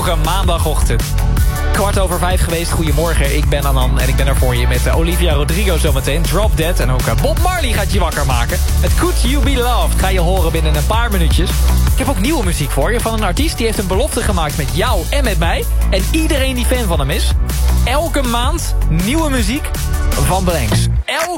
elke maandagochtend. 4:15 geweest. Goedemorgen, ik ben Anan en ik ben er voor je met Olivia Rodrigo zometeen. Drop Dead en ook Bob Marley gaat je wakker maken. Het Could You Be Loved ga je horen binnen een paar minuutjes. Ik heb ook nieuwe muziek voor je van een artiest die heeft een belofte gemaakt met jou en met mij. En iedereen die fan van hem is. Elke maand nieuwe muziek van Blanks.